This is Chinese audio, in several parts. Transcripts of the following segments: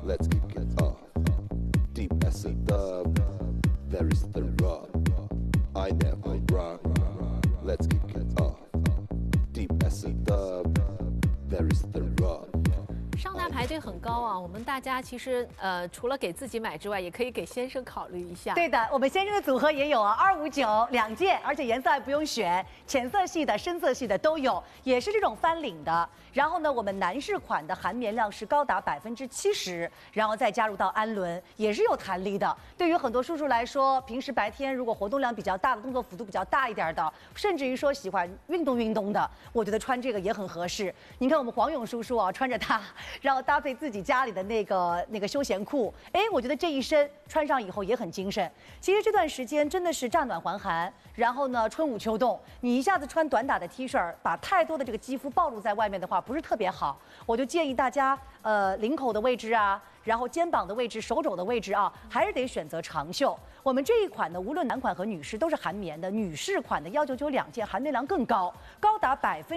let's kick it off. Deep as a dub, there is the rub. I never run. Let's kick it off. Deep as a dub, there is the rub. 上台排队很高啊，我们大家其实除了给自己买之外，也可以给先生考虑一下。 对的，我们先生的组合也有啊，259件，而且颜色还不用选，浅色系的、深色系的都有，也是这种翻领的。然后呢，我们男士款的含棉量是高达70%，然后再加入到氨纶，也是有弹力的。对于很多叔叔来说，平时白天如果活动量比较大的、动作幅度比较大一点的，甚至于说喜欢运动的，我觉得穿这个也很合适。你看我们黄勇叔叔啊，穿着它。然后搭配自己家里的那个休闲裤，哎，我觉得这一身穿上以后也很精神。其实这段时间真的是乍暖还寒，然后呢春捂秋冻，你一下子穿短打的 T 恤，把太多的这个肌肤暴露在外面的话，不是特别好。我就建议大家，领口的位置啊，然后肩膀的位置、手肘的位置啊，还是得选择长袖。我们这一款呢，无论男款和女士都是含棉的，女士款的1992件含棉量更高，高达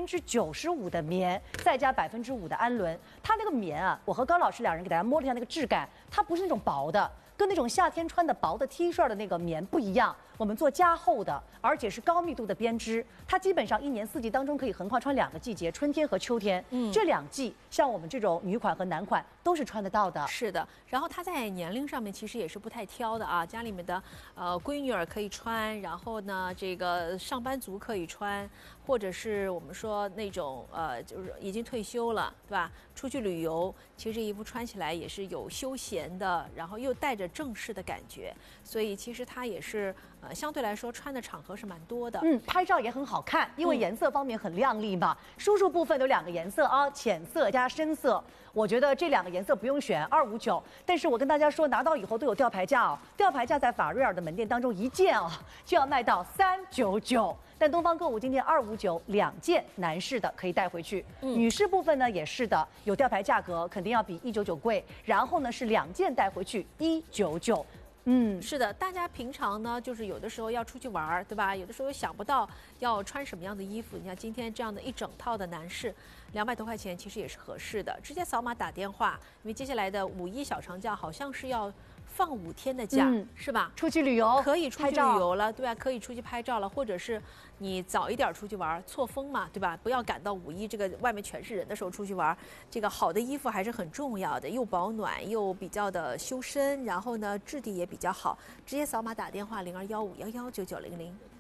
95%的棉，再加5%的氨纶。它那个棉啊，我和高老师两人给大家摸了一下那个质感，它不是那种薄的，跟那种夏天穿的薄的 T 恤的那个棉不一样。我们做加厚的，而且是高密度的编织，它基本上1年4季当中可以横跨穿2个季节，春天和秋天。这2季像我们这种女款和男款都是穿得到的。 是的，然后它在年龄上面其实也是不太挑的啊，家里面的闺女儿可以穿，然后呢这个上班族可以穿，或者是我们说那种就是已经退休了，对吧？出去旅游，其实这衣服穿起来也是有休闲的，然后又带着正式的感觉，所以其实它也是相对来说穿的场合是蛮多的。 拍照也很好看，因为颜色方面很亮丽嘛。叔叔部分有2个颜色啊，浅色加深色。我觉得这2个颜色不用选259，但是我跟大家说，拿到以后都有吊牌价哦。吊牌价在法瑞尔的门店当中1件就要卖到399。但东方购物今天259，2件男士的可以带回去，女士部分呢也是的，有吊牌价格，肯定要比199贵。然后呢是2件带回去199。 是的，大家平常呢，就是有的时候要出去玩，对吧？有的时候又想不到要穿什么样的衣服。你像今天这样的一整套的男士，200多块钱其实也是合适的。直接扫码打电话，因为接下来的5·1小长假好像是要放5天的假，是吧？ 出去旅游可以出去旅游了，对吧？可以出去拍照了，或者是你早一点出去玩，错峰嘛，对吧？不要赶到5·1这个外面全是人的时候出去玩。这个好的衣服还是很重要的，又保暖又比较的修身，然后呢质地也比较好。直接扫码打电话0215119900。